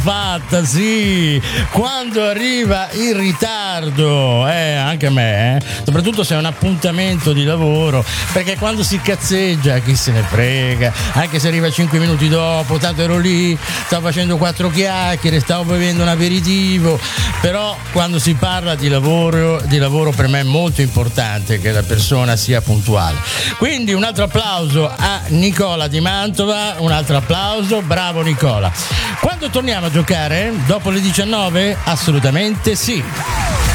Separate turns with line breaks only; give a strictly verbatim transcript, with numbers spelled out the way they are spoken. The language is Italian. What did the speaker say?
fatta, sì, quando arriva in ritardo, eh, anche a me, eh. Soprattutto se è un appuntamento di lavoro, perché quando si cazzeggia chi se ne frega, anche se arriva cinque minuti dopo, tanto ero lì, stavo facendo quattro chiacchiere, stavo bevendo un aperitivo, però quando si parla di lavoro, di lavoro per me è molto importante che la persona sia puntuale. Quindi un altro applauso a Nicola di Mantova, un altro applauso, bravo Nicola. Quando torniamo a giocare? Dopo le diciannove? Assolutamente sì.